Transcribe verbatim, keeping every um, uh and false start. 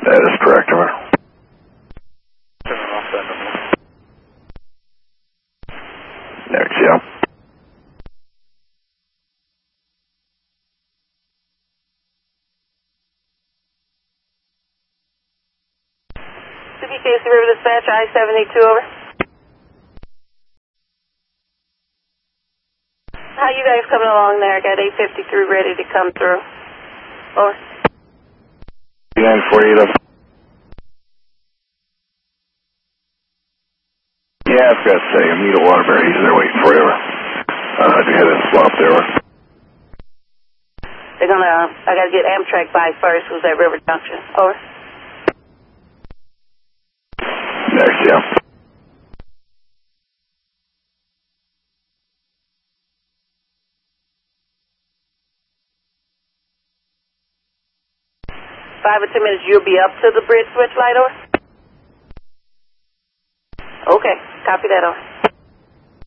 That is correct, over. Next, yeah. C B K C River Dispatch, I seventy-two, over. How you guys coming along there? Got eight fifty-three ready to come through. Over. nine forty-eight, up. Yeah, I've got to say, Amita Waterbury, he's there waiting for you, over. Uh, go ahead and swap there, over. They're gonna, uh, I gotta get Amtrak by first, who's at River Junction. Over. Next, yeah. Five or ten minutes, you'll be up to the bridge switch light, over? Okay, copy that, over.